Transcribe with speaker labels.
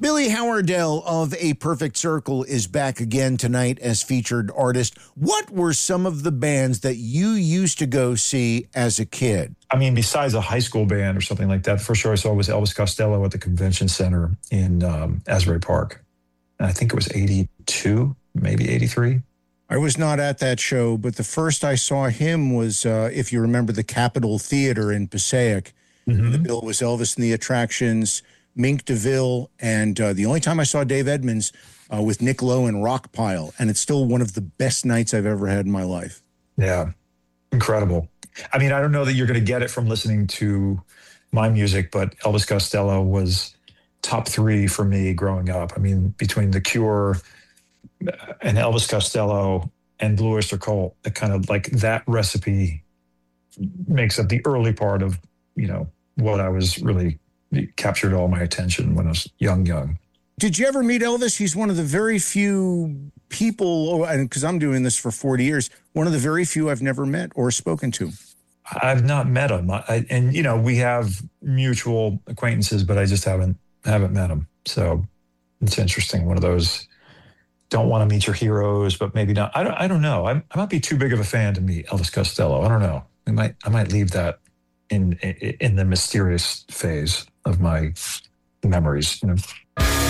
Speaker 1: Billy Howerdel of A Perfect Circle is back again tonight as featured artist. What were some of the bands that you used to go see as a kid?
Speaker 2: I mean, besides a high school band or something like that, the first show I saw was Elvis Costello at the Convention Center in Asbury Park. And I think it was 82, maybe 83.
Speaker 1: I was not at that show, but the first I saw him was, if you remember, the Capitol Theater in Passaic.
Speaker 2: Mm-hmm.
Speaker 1: The bill was Elvis and the Attractions, Mink DeVille, and the only time I saw Dave Edmunds with Nick Lowe and Rockpile, and it's still one of the best nights I've ever had in my life.
Speaker 2: Yeah, incredible. I mean, I don't know that you're going to get it from listening to my music, but Elvis Costello was top 3 for me growing up. I mean, between The Cure and Elvis Costello and Blue Oyster Cult, it kind of like that recipe makes up the early part of, what I was really captured all my attention when I was young.
Speaker 1: Did you ever meet Elvis? He's one of the very few people, and because I'm doing this for 40 years, one of the very few I've never met or spoken to.
Speaker 2: I've not met him. We have mutual acquaintances, but I just haven't met him. So it's interesting. One of those, don't want to meet your heroes, but maybe not. I don't know. I might be too big of a fan to meet Elvis Costello. I don't know. I might leave that in the mysterious phase of my memories.